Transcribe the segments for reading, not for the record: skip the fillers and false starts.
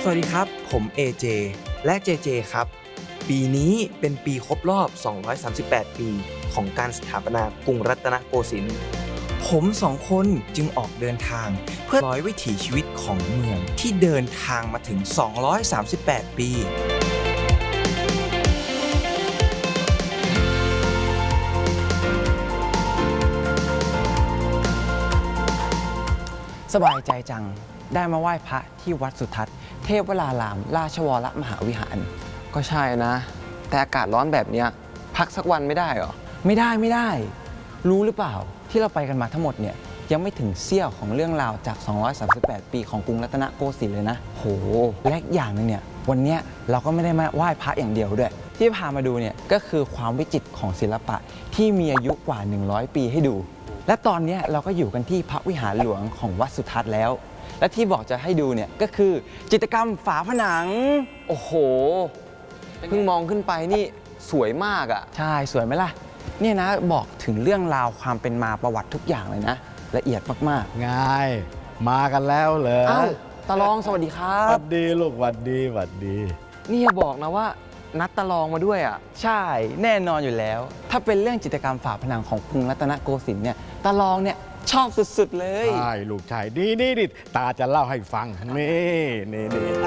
วัสดีครับผม AJ และ JJ ครับปีนี้เป็นปีครบรอบ 238 ปีของการสถาปนากรุงรัตนโกสินทร์ผมสองคนจึงออกเดินทางเพื่อร้อยวิถีชีวิตของเมืองที่เดินทางมาถึง 238 ปีสบายใจจังได้มาไหว้พระที่วัดสุทัศน์เทพวรารามราชวรมหาวิหารก็ใช่นะแต่อากาศร้อนแบบนี้พักสักวันไม่ได้หรอไม่ได้รู้หรือเปล่าที่เราไปกันมาทั้งหมดเนี่ยยังไม่ถึงเสี้ยวของเรื่องราวจาก 238 ปีของกรุงรัตนโกสินทร์เลยนะโหและอย่างนึงเนี่ยวันนี้เราก็ไม่ได้มาไหว้พระอย่างเดียวด้วยที่พามาดูเนี่ยก็คือความวิจิตรของศิลปะที่มีอายุกว่า100 ปีให้ดูและตอนนี้เราก็อยู่กันที่พระวิหารหลวงของวัดสุทัศน์แล้วและที่บอกจะให้ดูเนี่ยก็คือจิตรกรรมฝาผนังโอ้โหเพิ่งมองขึ้นไปนี่สวยมากอ่ะใช่สวยไหมล่ะเนี่ยนะบอกถึงเรื่องราวความเป็นมาประวัติทุกอย่างเลยนะละเอียดมากๆง่ายมากันแล้วเหรออ้าวตาลองสวัสดีครับสวัสดีลูกสวัสดีนี่อย่าบอกนะว่านัดตาลองมาด้วยอ่ะใช่แน่นอนอยู่แล้วถ้าเป็นเรื่องจิตรกรรมฝาผนังของกรุงรัตนโกสินทร์เนี่ยตาลองเนี่ยชอบสุดๆเลยใช่ลูกชายนี่ตาจะเล่าให้ฟังนี่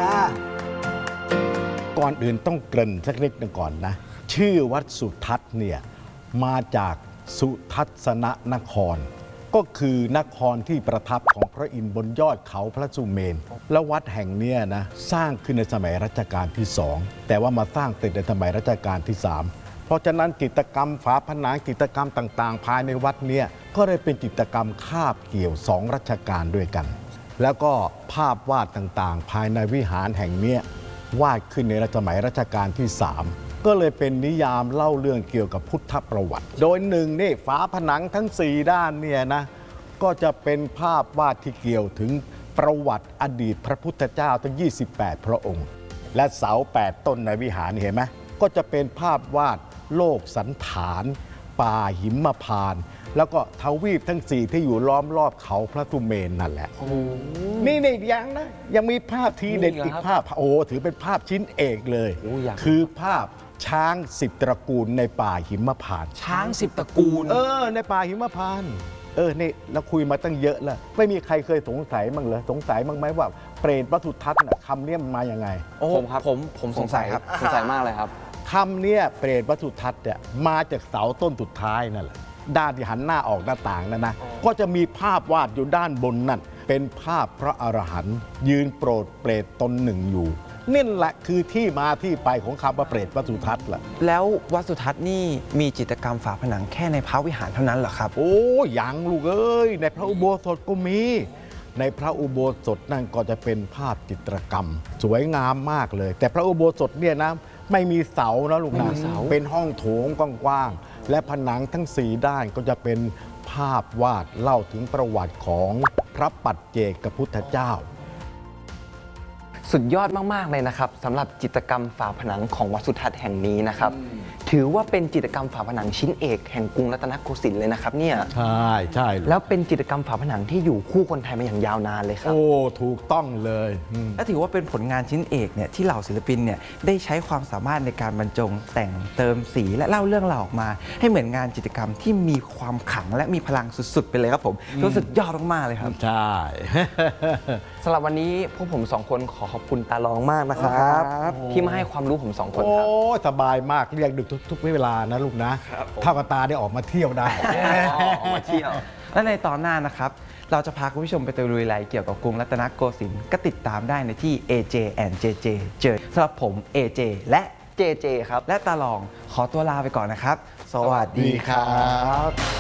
ก่อนอื่นต้องเกริ่นสักนิดหนึ่งก่อนนะชื่อวัดสุทัศน์เนี่ยมาจากสุทัศนนครก็คือนครที่ประทับของพระอินทร์บนยอดเขาพระสุเมนและวัดแห่งนี้นะสร้างขึ้นในสมัยรัชกาลที่2แต่ว่ามาสร้างเสร็จในสมัยรัชกาลที่3เพราะฉะนั้นจิตรกรรมฝาผนังจิตรกรรมต่างๆภายในวัดเนี่ยก็เลยเป็นจิตรกรรมคาบเกี่ยว2รัชกาลด้วยกันแล้วก็ภาพวาดต่างๆภายในวิหารแห่งนี้วาดขึ้นในสมัยรัชกาลที่3ก็เลยเป็นนิยามเล่าเรื่องเกี่ยวกับพุทธประวัติโดยหนึ่งนี่ฝาผนังทั้ง4ด้านเนี่ยนะก็จะเป็นภาพวาดที่เกี่ยวถึงประวัติอดีตพระพุทธเจ้าทั้ง28พระองค์และเสา8ต้นในวิหารเห็นไหมก็จะเป็นภาพวาดโลกสันฐานป่าหิมพานต์แล้วก็ทวีปทั้ง4ที่อยู่ล้อมรอบเขาพระสุเมนนั่นแหละนี่ยังนะยังมีภาพทีเด็ดอีกภาพถือเป็นภาพชิ้นเอกเลยคือภาพช้าง10 ตระกูลในป่าหิมพานต์ช้าง10 ตระกูลในป่าหิมพานต์นี่เราคุยมาตั้งเยอะแล้วไม่มีใครเคยสงสัยมั้งเหรอสงสัยมั้งไหมว่าเปรตวัดสุทัศน์คำนี้มันมาอย่างไงผมครับผมสงสัยครับสงสัยมากเลยครับคำนี้เปรตวัดสุทัศน์เนี่ยมาจากเสาต้นสุดท้ายนั่นแหละด้านที่หันหน้าออกหน้าต่างนั่นนะก็จะมีภาพวาดอยู่ด้านบนนั่นเป็นภาพพระอรหันต์ยืนโปรดเปรตตนหนึ่งอยู่นี่แหละคือที่มาที่ไปของคำว่าเปรตวัดสุทัศน์แหละแล้ววัดสุทัศน์นี่มีจิตรกรรมฝาผนังแค่ในพระวิหารเท่านั้นเหรอครับยังลูกเอ้ยในพระอุโบสถก็มีในพระอุโบสถนั่นก็จะเป็นภาพจิตรกรรมสวยงามมากเลยแต่พระอุโบสถเนี่ยนะไม่มีเสานะลูกนะเป็นห้องโถงกว้างๆและผนังทั้ง4ด้านก็จะเป็นภาพวาดเล่าถึงประวัติของพระปัจเจกพุทธเจ้าสุดยอดมากๆเลยนะครับสำหรับจิตรกรรมฝาผนังของวัดสุทัศน์แห่งนี้นะครับถือว่าเป็นจิตรกรรมฝาผนังชิ้นเอกแห่งกรุงรัตนโกสินทร์เลยนะครับเนี่ยใช่แล้วเป็นจิตรกรรมฝาผนังที่อยู่คู่คนไทยมาอย่างยาวนานเลยครับถูกต้องเลยและถือว่าเป็นผลงานชิ้นเอกเนี่ยที่เหล่าศิลปินเนี่ยได้ใช้ความสามารถในการบรรจงแต่งเติมสีและเล่าเรื่องราวออกมาให้เหมือนงานจิตรกรรมที่มีความขลังและมีพลังสุดๆไปเลยครับผมรู้สึกยอดมากๆเลยครับใช่สำหรับวันนี้พวกผม2 คนขอขอบคุณตาลองมากนะครับที่มาให้ความรู้ผม2 คนครับสบายมากเรียกดึกทุกเวลานะลูกนะเท่ากับตาได้ออกมาเที่ยวได้ออกมาเที่ยวและในตอนหน้านะครับเราจะพาคุณผู้ชมไปตะลุยรายเกี่ยวกับกรุงรัตนโกสินทร์ก็ติดตามได้ในที่ AJ and JJ เจอสำหรับผม AJ และ JJ ครับและตาลองขอตัวลาไปก่อนนะครับสวัสดีครับ